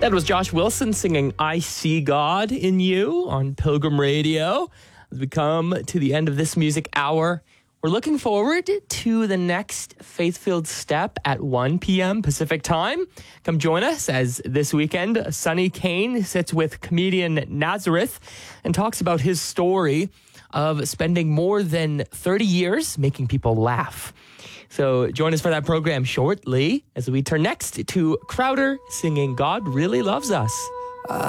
That was Josh Wilson singing I See God in You on Pilgrim Radio. As we come to the end of this music hour, we're looking forward to the next Faith-Filled Step at 1 p.m. Pacific time. Come join us as this weekend, Sonny Kane sits with comedian Nazareth and talks about his story of spending more than 30 years making people laugh. So join us for that program shortly as we turn next to Crowder singing God Really Loves Us.